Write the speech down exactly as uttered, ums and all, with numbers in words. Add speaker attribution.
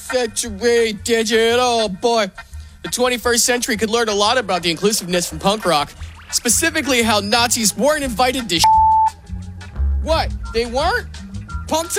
Speaker 1: century digital boy. The twenty-first century could learn a lot about the inclusiveness from punk rock. Specifically how Nazis weren't invited to sh- What? They weren't? Punks